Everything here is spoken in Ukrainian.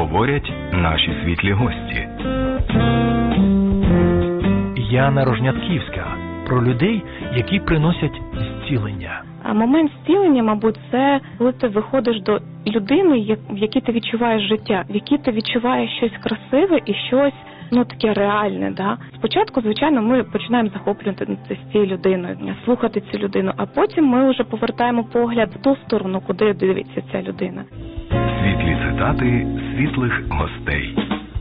говорять наші світлі гості. Яна Рожнятківська. Про людей, які приносять зцілення. Момент зцілення, мабуть, це коли ти виходиш до людини, в якій ти відчуваєш життя, в якій ти відчуваєш щось красиве і щось, таке реальне, да. Спочатку, звичайно, ми починаємо захоплюватися з цією людиною, слухати цю людину, а потім ми вже повертаємо погляд в ту сторону, куди дивиться ця людина. Світлі цитати світлих гостей.